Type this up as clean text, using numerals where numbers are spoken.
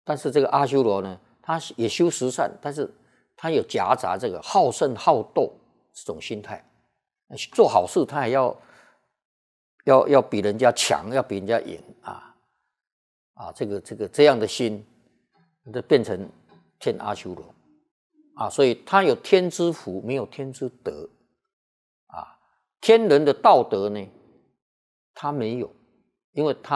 但是这个阿修罗呢，他也修十善，但是他有夹杂这个好胜好斗这种心态，做好事他还要比人家强，要比人家赢这样的心，就变成天阿修罗所以他有天之福，没有天之德天人的道德呢，他没有，因为他